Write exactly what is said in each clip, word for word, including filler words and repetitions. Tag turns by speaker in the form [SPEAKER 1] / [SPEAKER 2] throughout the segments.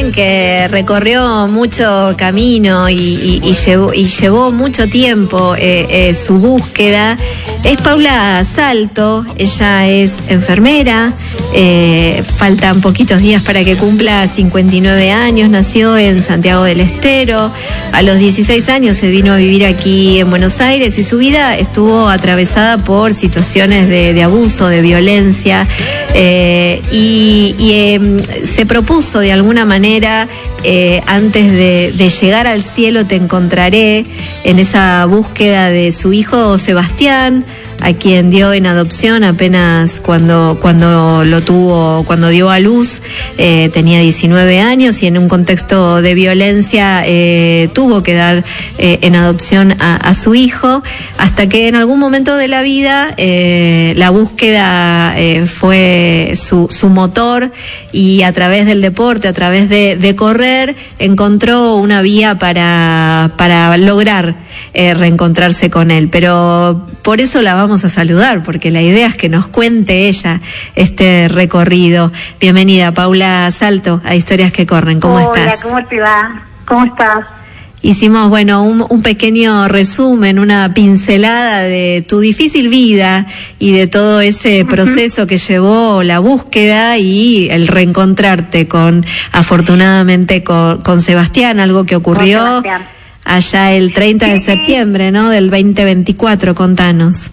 [SPEAKER 1] alguien que recorrió mucho camino y, y, y, llevó, y llevó mucho tiempo eh, eh, su búsqueda es Paula Salto. Ella es enfermera, eh, faltan poquitos días para que cumpla cincuenta y nueve años, nació en Santiago del Estero, a los dieciséis años se vino a vivir aquí en Buenos Aires y su vida estuvo atravesada por situaciones de, de abuso, de violencia, eh, y, y eh, se propuso de alguna manera, eh, antes de, de llegar al cielo te encontraré, en esa búsqueda de su hijo Sebastián, a quien dio en adopción apenas cuando, cuando lo tuvo, cuando dio a luz, eh, tenía diecinueve años y en un contexto de violencia eh, tuvo que dar eh, en adopción a, a su hijo, hasta que en algún momento de la vida eh, la búsqueda eh, fue su, su motor, y a través del deporte, a través de, de correr, encontró una vía para, para lograr eh, reencontrarse con él. Pero por eso la vamos a saludar, porque la idea es que nos cuente ella este recorrido. Bienvenida, Paula Salto, a Historias que Corren. ¿Cómo
[SPEAKER 2] Hola,
[SPEAKER 1] estás?
[SPEAKER 2] ¿cómo te va? ¿Cómo estás?
[SPEAKER 1] Hicimos, bueno, un, un pequeño resumen, una pincelada de tu difícil vida y de todo ese proceso uh-huh. que llevó la búsqueda y el reencontrarte con, afortunadamente, con, con Sebastián, algo que ocurrió allá el treinta de septiembre, ¿no? Del veinte veinticuatro, contanos.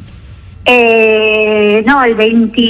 [SPEAKER 2] Eh, no, el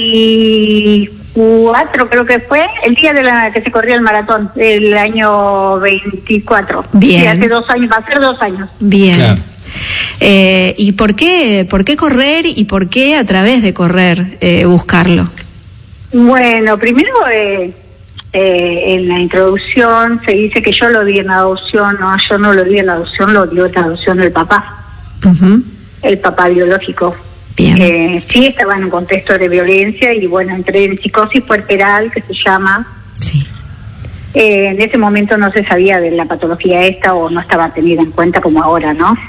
[SPEAKER 2] veinticuatro creo que fue, el día de la que se corrió el maratón, el año veinticuatro.
[SPEAKER 1] Bien.
[SPEAKER 2] Sí, hace dos años, va a ser dos años.
[SPEAKER 1] Bien. Claro. Eh, ¿Y por qué, por qué correr y por qué a través de correr eh, buscarlo?
[SPEAKER 2] Bueno, primero eh, eh, en la introducción se dice que yo lo di en adopción. No, yo no lo di en adopción, lo dio en adopción el papá, uh-huh. el papá biológico. Eh, sí, estaba en un contexto de violencia y bueno, entré en psicosis puerperal, que se llama.
[SPEAKER 1] Sí.
[SPEAKER 2] Eh, en ese momento no se sabía de la patología esta, o no estaba tenida en cuenta como ahora, ¿no?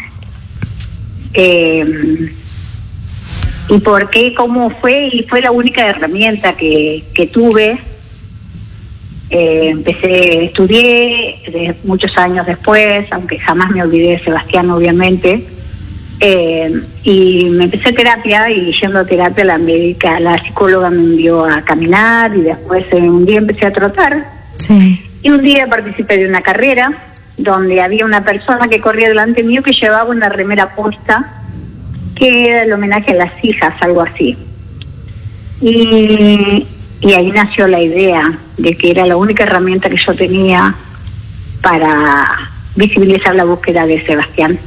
[SPEAKER 2] Eh, ¿Y por qué? ¿Cómo fue? Y fue la única herramienta que, que tuve. Eh, empecé, estudié de muchos años después, aunque jamás me olvidé de Sebastián, obviamente. Eh, y me empecé terapia, y yendo a terapia la médica, la psicóloga me envió a caminar, y después eh, un día empecé a trotar.
[SPEAKER 1] Sí.
[SPEAKER 2] Y un día participé de una carrera donde había una persona que corría delante mío que llevaba una remera puesta que era el homenaje a las hijas, algo así. Y, y ahí nació la idea de que era la única herramienta que yo tenía para visibilizar la búsqueda de Sebastián.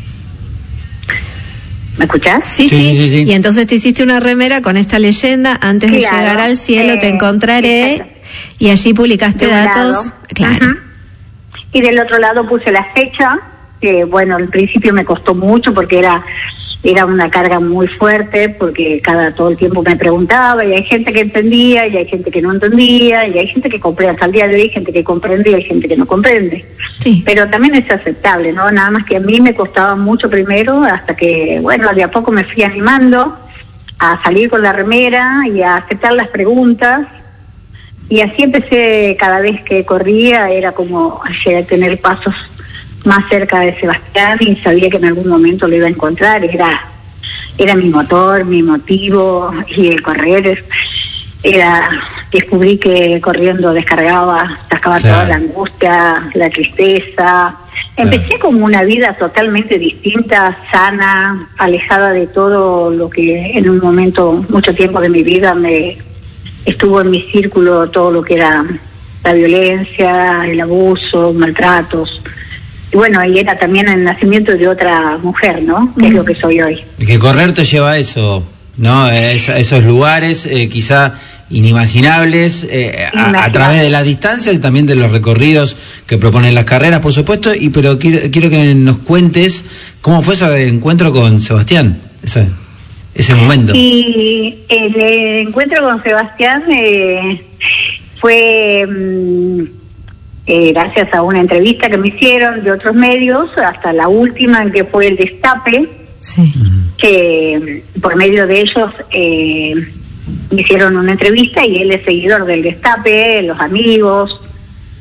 [SPEAKER 2] ¿Me escuchás?
[SPEAKER 1] Sí, sí, sí, sí, sí. Y entonces te hiciste una remera con esta leyenda: antes claro, de llegar al cielo eh, te encontraré, exacto. Y allí publicaste de datos.
[SPEAKER 2] Lado.
[SPEAKER 1] Claro.
[SPEAKER 2] Uh-huh. Y del otro lado puse la fecha, que bueno, al principio me costó mucho porque era era una carga muy fuerte, porque cada todo el tiempo me preguntaba, y hay gente que entendía y hay gente que no entendía, y hay gente que comprende, hasta el día de hoy hay gente que comprende y hay gente que no comprende.
[SPEAKER 1] Sí.
[SPEAKER 2] Pero también es aceptable, ¿no? Nada más que a mí me costaba mucho primero, hasta que, bueno, de a poco me fui animando a salir con la remera y a aceptar las preguntas, y así empecé. Cada vez que corría era como llegar a tener pasos más cerca de Sebastián, y sabía que en algún momento lo iba a encontrar. Era era mi motor, mi motivo, y el correr era, descubrí que corriendo descargaba, sacaba claro. toda la angustia, la tristeza. Empecé claro. como una vida totalmente distinta, sana, alejada de todo lo que en un momento, mucho tiempo de mi vida, me estuvo en mi círculo, todo lo que era la violencia, el abuso, maltratos. Y bueno, y era también el nacimiento de otra mujer, ¿no? Que mm. es lo que soy hoy.
[SPEAKER 3] Y que correr te lleva a eso, ¿no? A esos lugares eh, quizá inimaginables, eh, a, a través de las distancias y también de los recorridos que proponen las carreras, por supuesto. Y pero quiero, quiero que nos cuentes cómo fue ese encuentro con Sebastián, ese, ese momento.
[SPEAKER 2] Y el encuentro con Sebastián eh, fue... Mmm, Eh, gracias a una entrevista que me hicieron de otros medios, hasta la última, en que fue el Destape,
[SPEAKER 1] sí.
[SPEAKER 2] que por medio de ellos eh, me hicieron una entrevista, y él es seguidor del Destape, los amigos,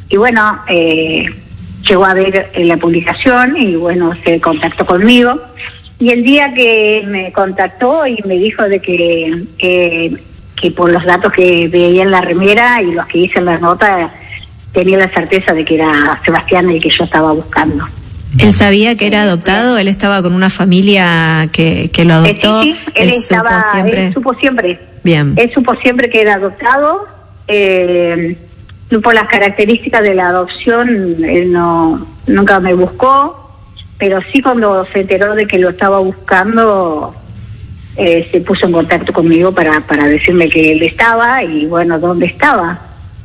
[SPEAKER 2] y bueno, eh, llegó a ver la publicación y bueno, se contactó conmigo. Y el día que me contactó y me dijo de que, que, que por los datos que veía en la remera y los que hice en la nota, tenía la certeza de que era Sebastián el que yo estaba buscando.
[SPEAKER 1] ¿Él sabía que era adoptado? ¿Él estaba con una familia que, que lo adoptó?
[SPEAKER 2] Sí, sí, él, él estaba, supo siempre. Él supo siempre.
[SPEAKER 1] Bien.
[SPEAKER 2] Él supo siempre que era adoptado. Eh, por las características de la adopción, él no nunca me buscó, pero sí cuando se enteró de que lo estaba buscando, eh, se puso en contacto conmigo para, para decirme que él estaba y bueno, dónde estaba.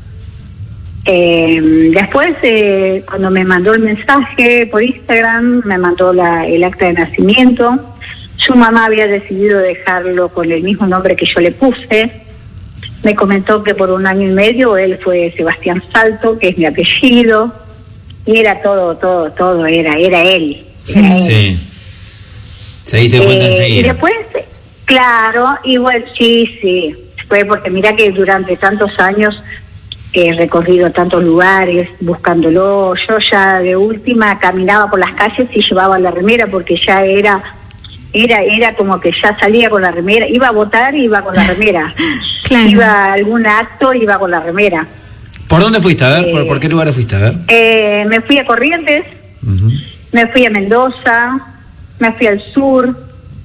[SPEAKER 2] Eh, después, eh, cuando me mandó el mensaje por Instagram, me mandó la, el acta de nacimiento. Su mamá había decidido dejarlo con el mismo nombre que yo le puse. Me comentó que por un año y medio él fue Sebastián Salto, que es mi apellido, y era todo, todo, todo, era, era él. Era él.
[SPEAKER 3] Sí. Se diste cuenta
[SPEAKER 2] eh,
[SPEAKER 3] enseguida.
[SPEAKER 2] Y después, claro, igual sí, sí. Fue porque mira que durante tantos años he recorrido tantos lugares buscándolo. Yo ya de última caminaba por las calles y llevaba la remera porque ya era era era como que ya salía con la remera, iba a votar y iba con la remera. Claro. Iba a algún acto, iba con la remera.
[SPEAKER 3] ¿Por dónde fuiste? A ver,
[SPEAKER 2] eh,
[SPEAKER 3] ¿por, ¿por qué lugares fuiste? A ver.
[SPEAKER 2] Eh, me fui a Corrientes, uh-huh. me fui a Mendoza, me fui al sur,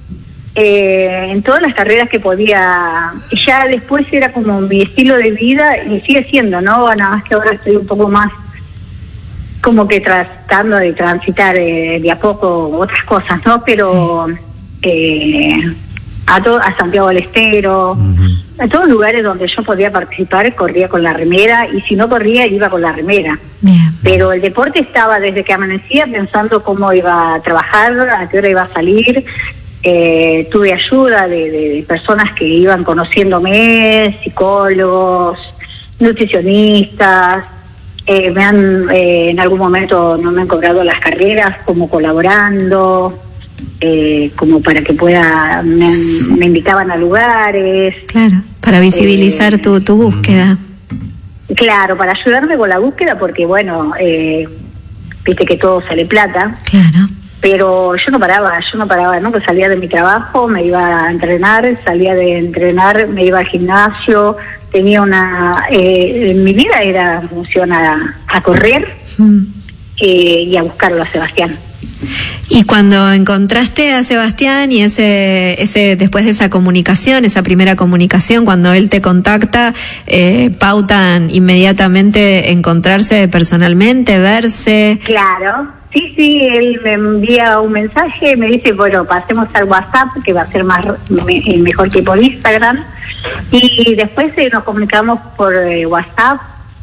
[SPEAKER 2] eh, en todas las carreras que podía. Ya después era como mi estilo de vida y sigue siendo, ¿no? Nada más que ahora estoy un poco más como que tratando de transitar eh, de a poco otras cosas, ¿no? Pero sí. eh, a, to- a Santiago del Estero, uh-huh. a todos lugares donde yo podía participar, corría con la remera, y si no corría, iba con la remera. Bien. Pero el deporte estaba desde que amanecía pensando cómo iba a trabajar, a qué hora iba a salir. Eh, tuve ayuda de, de, de personas que iban conociéndome, psicólogos, nutricionistas. Eh, me han eh, en algún momento no me han cobrado las carreras como colaborando, eh, como para que pueda, me, me invitaban a lugares.
[SPEAKER 1] Claro, para visibilizar eh, tu, tu búsqueda.
[SPEAKER 2] Claro, para ayudarme con la búsqueda, porque bueno, eh, viste que todo sale plata.
[SPEAKER 1] Claro.
[SPEAKER 2] Pero yo no paraba, yo no paraba, ¿no? Que salía de mi trabajo, me iba a entrenar, salía de entrenar, me iba al gimnasio, tenía una... Eh, en mi vida era función a, a correr mm. eh, y a buscarlo a Sebastián.
[SPEAKER 1] Y cuando encontraste a Sebastián y ese, ese después de esa comunicación, esa primera comunicación, cuando él te contacta, eh, pautan inmediatamente encontrarse personalmente, verse.
[SPEAKER 2] Claro. Sí, sí, él me envía un mensaje, me dice, bueno, pasemos al WhatsApp, que va a ser más me, mejor que por Instagram, y después eh, nos comunicamos por eh, WhatsApp.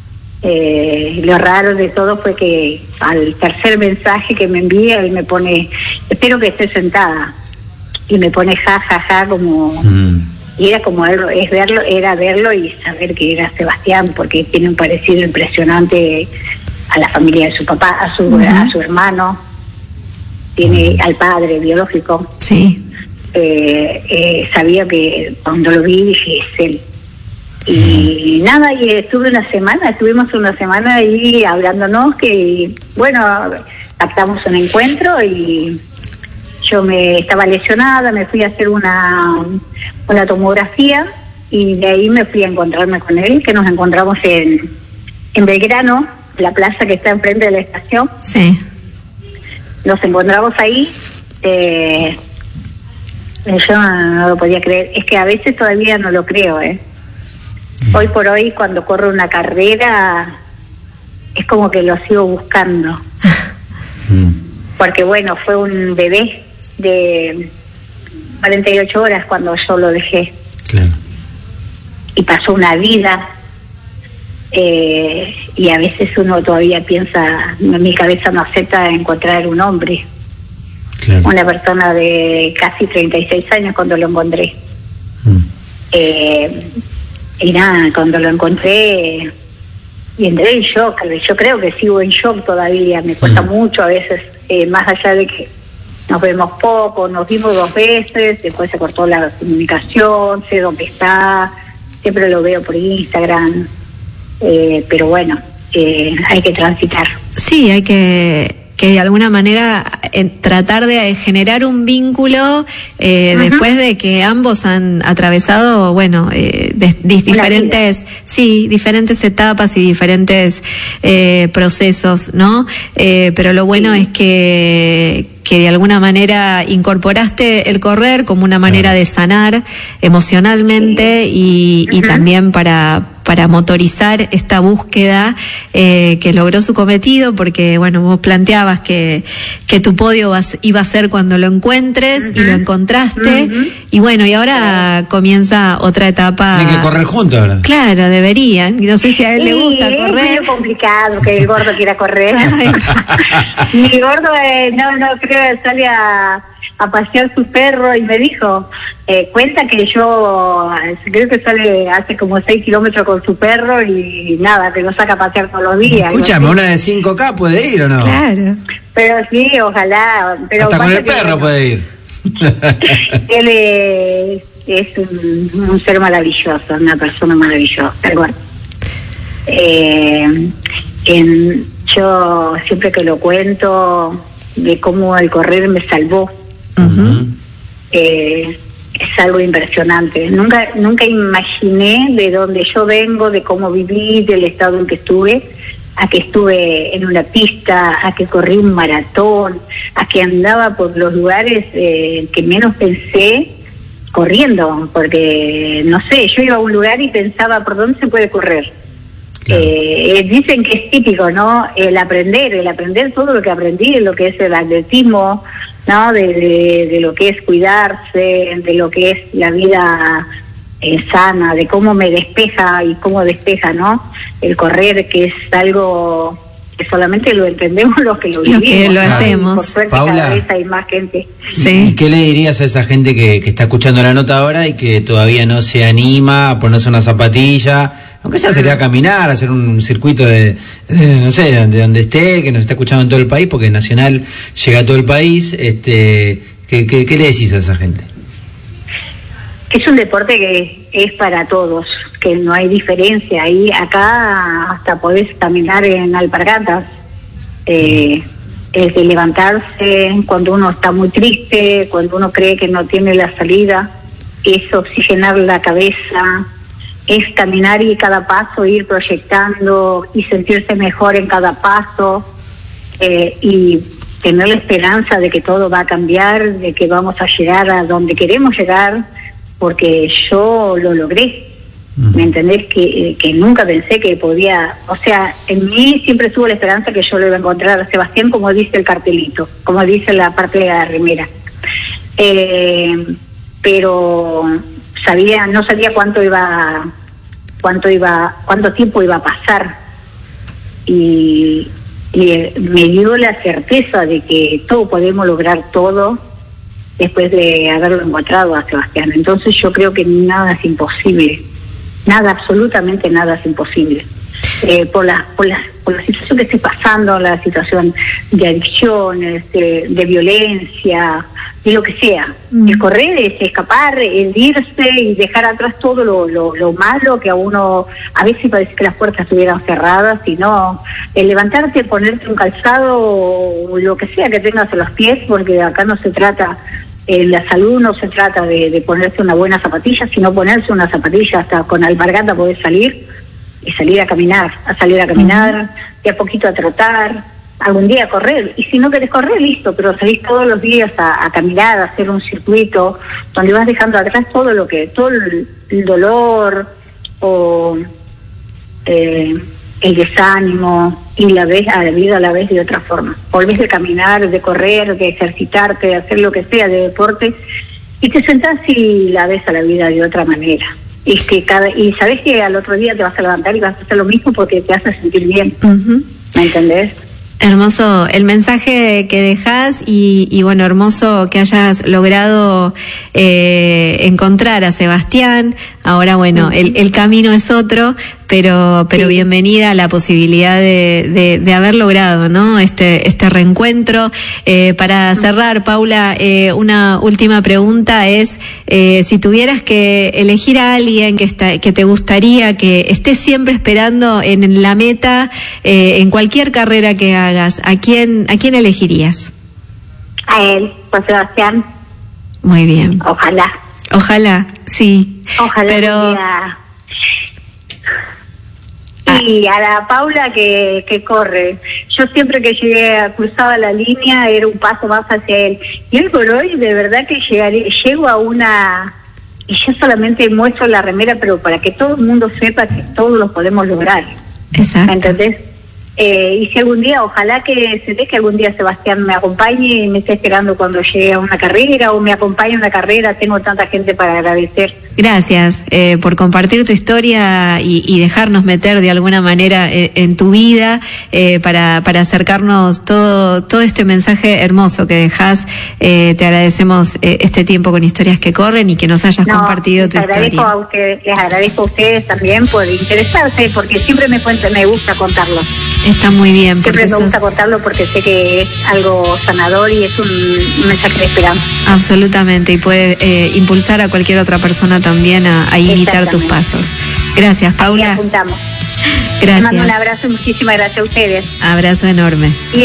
[SPEAKER 2] Eh, lo raro de todo fue que al tercer mensaje que me envía, él me pone, espero que esté sentada, y me pone ja, ja, ja, como... Mm. Y era como verlo, es verlo, era verlo y saber que era Sebastián, porque tiene un parecido impresionante a la familia de su papá, a su uh-huh. a su hermano, tiene uh-huh. al padre biológico.
[SPEAKER 1] Sí.
[SPEAKER 2] Eh, eh, sabía que cuando lo vi dije, es él. Y uh-huh. nada, y estuve una semana, estuvimos una semana ahí hablándonos, que bueno, captamos un encuentro y yo me estaba lesionada, me fui a hacer una, una tomografía y de ahí me fui a encontrarme con él, que nos encontramos en, en Belgrano, la plaza que está enfrente de la estación.
[SPEAKER 1] Sí.
[SPEAKER 2] Nos encontramos ahí. Eh, yo no, no lo podía creer. Es que a veces todavía no lo creo, ¿eh? Hoy por hoy, cuando corro una carrera, es como que lo sigo buscando. Porque, bueno, fue un bebé de cuarenta y ocho horas cuando yo lo dejé.
[SPEAKER 3] Claro.
[SPEAKER 2] Y pasó una vida. Eh, y a veces uno todavía piensa, mi cabeza no acepta encontrar un hombre. Claro. Una persona de casi treinta y seis años cuando lo encontré. Mm. Eh, y nada, cuando lo encontré y entré en shock. Yo creo que sigo en shock todavía, me cuesta mm. mucho a veces, eh, más allá de que nos vemos poco, nos vimos dos veces, después se cortó la comunicación, sé dónde está, siempre lo veo por Instagram. Eh, pero bueno, eh, hay que transitar.
[SPEAKER 1] Sí, hay que que de alguna manera eh, tratar de generar un vínculo eh, uh-huh. después de que ambos han atravesado, bueno, eh, de, de diferentes, sí, diferentes etapas y diferentes eh, procesos, ¿no? Eh, pero lo bueno sí. es que que de alguna manera incorporaste el correr como una manera de sanar emocionalmente y, y uh-huh. también para para motorizar esta búsqueda eh, que logró su cometido, porque bueno, vos planteabas que, que tu podio vas, iba a ser cuando lo encuentres uh-huh. y lo encontraste, uh-huh. y bueno, y ahora uh-huh. comienza otra etapa.
[SPEAKER 3] Tienen que correr juntos ahora.
[SPEAKER 1] Claro, deberían, no sé si a él sí, le gusta correr.
[SPEAKER 2] Es muy complicado que el gordo quiera correr. Mi gordo eh, no, no creo que sale a... a pasear su perro y me dijo, eh, cuenta que yo creo que sale hace como seis kilómetros con su perro y nada, que lo saca a pasear todos los días.
[SPEAKER 3] Escúchame, una de cinco K puede ir o no?
[SPEAKER 1] Claro.
[SPEAKER 2] Pero sí, ojalá. Pero
[SPEAKER 3] hasta con el perro
[SPEAKER 2] no.
[SPEAKER 3] puede ir.
[SPEAKER 2] Él es, es un, un ser maravilloso, una persona maravillosa. Pero bueno, eh, en, yo siempre que lo cuento de cómo el correr me salvó. Uh-huh. Eh, es algo impresionante. Nunca nunca imaginé de dónde yo vengo, de cómo viví, del estado en que estuve, a que estuve en una pista, a que corrí un maratón, a que andaba por los lugares eh, que menos pensé corriendo, porque no sé, yo iba a un lugar y pensaba por dónde se puede correr. Claro. Eh, dicen que es típico, ¿no? El aprender, el aprender todo lo que aprendí, lo que es el atletismo, ¿no? De, de, de lo que es cuidarse, de lo que es la vida eh, sana, de cómo me despeja y cómo despeja, ¿no? El correr, que es algo que solamente lo entendemos los que lo vivimos.
[SPEAKER 1] Los que lo hacemos.
[SPEAKER 2] Por suerte,
[SPEAKER 3] Paula,
[SPEAKER 2] cada vez hay más gente.
[SPEAKER 3] Sí. ¿Y qué le dirías a esa gente que, que está escuchando la nota ahora y que todavía no se anima a ponerse una zapatilla? Aunque sea sería caminar, hacer un circuito de, de no sé, de donde esté, que nos está escuchando en todo el país, porque Nacional llega a todo el país. Este, ¿qué, qué, qué le decís a esa gente?
[SPEAKER 2] Que es un deporte que es para todos, que no hay diferencia. Ahí acá hasta podés caminar en alpargatas, eh, es de levantarse cuando uno está muy triste, cuando uno cree que no tiene la salida, es oxigenar la cabeza, es caminar y cada paso ir proyectando y sentirse mejor en cada paso, eh, y tener la esperanza de que todo va a cambiar, de que vamos a llegar a donde queremos llegar, porque yo lo logré. ¿Me entendés? Que, que nunca pensé que podía, o sea, en mí siempre tuvo la esperanza que yo lo iba a encontrar a Sebastián, como dice el cartelito, como dice la parte de la remera. Eh, pero sabía, no sabía cuánto iba, cuánto iba, cuánto tiempo iba a pasar, y, y me dio la certeza de que todo podemos lograr todo después de haberlo encontrado a Sebastián. Entonces yo creo que nada es imposible, nada, absolutamente nada es imposible. Eh, por la, por la por la situación que esté pasando, la situación de adicciones, de, de violencia, de lo que sea. Mm. El correr es escapar, el irse y dejar atrás todo lo, lo, lo malo que a uno, a veces parece que las puertas estuvieran cerradas, y no, el levantarte, ponerte un calzado o lo que sea que tengas en los pies, porque acá no se trata, en la salud no se trata de, de ponerse una buena zapatilla, sino ponerse una zapatilla, hasta con alpargata podés salir, y salir a caminar, a salir a caminar, uh-huh. de a poquito a trotar, algún día a correr, y si no querés correr, listo, pero salís todos los días a, a caminar, a hacer un circuito donde vas dejando atrás todo lo que, todo el, el dolor o eh, el desánimo, y la ves a la vida a la vez de otra forma. Volvés de caminar, de correr, de ejercitarte, de hacer lo que sea de deporte, y te sentás y la ves a la vida de otra manera. Y que cada y sabes que al otro día te vas a levantar y vas a hacer lo mismo porque te hace sentir bien. Uh-huh. ¿Me entendés?
[SPEAKER 1] Hermoso el mensaje que dejás, y, y bueno, hermoso que hayas logrado eh, encontrar a Sebastián. Ahora, bueno, uh-huh. el, el camino es otro, pero, pero
[SPEAKER 2] sí.
[SPEAKER 1] bienvenida a la posibilidad de, de, de haber logrado, ¿no? Este, este reencuentro. Eh, para cerrar, Paula, eh, una última pregunta es, eh, si tuvieras que elegir a alguien que está, que te gustaría que esté siempre esperando en la meta, eh, en cualquier carrera que hagas, ¿a quién, a quién elegirías?
[SPEAKER 2] A él, Juan Sebastián.
[SPEAKER 1] Muy bien.
[SPEAKER 2] Ojalá.
[SPEAKER 1] Ojalá, sí.
[SPEAKER 2] Ojalá.
[SPEAKER 1] Pero...
[SPEAKER 2] Sea... Y a la Paula que, que corre. Yo siempre que llegué a cruzaba la línea era un paso más hacia él. Y hoy por hoy de verdad que llegaré, llego a una... Y yo solamente muestro la remera, pero para que todo el mundo sepa que todos lo podemos lograr.
[SPEAKER 1] Exacto.
[SPEAKER 2] ¿Entendés? Eh, y si algún día, ojalá que se dé que algún día Sebastián me acompañe y me esté esperando cuando llegue a una carrera o me acompañe a una carrera. Tengo tanta gente para agradecer.
[SPEAKER 1] Gracias eh, por compartir tu historia y, y dejarnos meter de alguna manera eh, en tu vida eh, para, para acercarnos todo, todo este mensaje hermoso que dejás. Eh, te agradecemos eh, este tiempo con Historias que Corren y que nos hayas
[SPEAKER 2] no,
[SPEAKER 1] compartido tu
[SPEAKER 2] agradezco
[SPEAKER 1] historia.
[SPEAKER 2] A ustedes, les agradezco a ustedes también por interesarse, porque siempre me, cuenta, me gusta contarlo.
[SPEAKER 1] Está muy bien.
[SPEAKER 2] Siempre me gusta contarlo porque sé que es algo sanador y es un, un mensaje de esperanza.
[SPEAKER 1] Absolutamente, y puede eh, impulsar a cualquier otra persona también a, a imitar tus pasos. Gracias, Paula.
[SPEAKER 2] Apuntamos.
[SPEAKER 1] Gracias.
[SPEAKER 2] Les mando un abrazo y muchísimas gracias a ustedes.
[SPEAKER 1] Abrazo enorme.
[SPEAKER 2] Y